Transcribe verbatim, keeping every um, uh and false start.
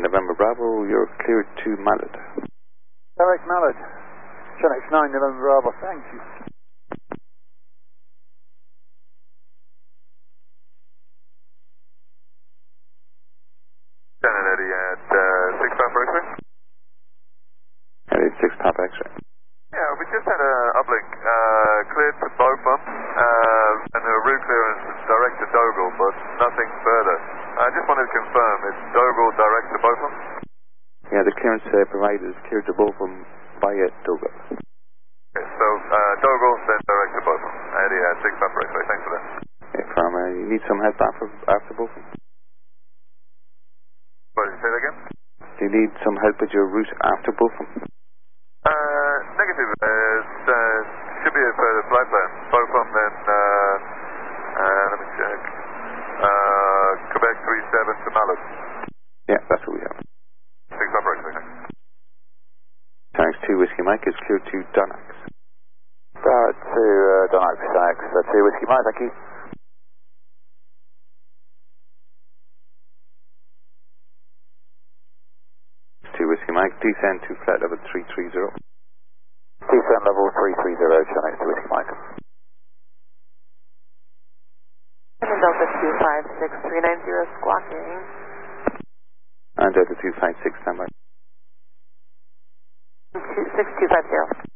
November Bravo, you're cleared to Mallet. Derek Mallet, Channel nine November Bravo, thank you. Channel Eddie at uh, six Papa X-ray. Eddie at six Papa X-ray. Yeah, we just had a uplink uh, cleared to both of them, uh, and a route clearance is direct to Dogal, but nothing further. I just wanted to confirm, it's Dogal direct to both of them? Yeah, the clearance uh, provided is cleared to both of them via Dogal. Okay, so uh, Dogal, then direct to both of them. Eddie at six Papa X-ray, thanks for that. Yeah, from, uh, you need some help after, after both of them? What, did you say that again? Do you need some help with your route after both of them? Uh, negative. Uh, it's, uh, should be a further flight plan. Both of them then, uh, uh, let me check. Uh, Quebec three seven to Mallet. Yeah, that's what we have. six Papa X-ray, thanks. Tanks two Whiskey Mike is cleared to Donax. Uh, to uh, Donax, thanks. Uh, two Whiskey Mike, thank you. two Whiskey Mike, descend to flat level three three zero. Descent level three three zero, Channel two Whiskey Mike. Delta two five six three nine zero, squawking. And Delta two five six, standby. six two five zero.